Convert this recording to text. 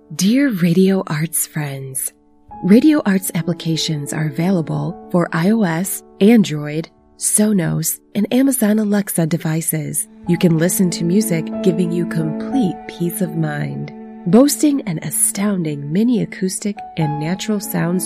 Dear Radio Arts friends, Radio Arts applications are available for iOS, Android, Sonos, and Amazon Alexa devices. You can listen to music giving you complete peace of mind. Boasting an astounding mini acoustic and natural sound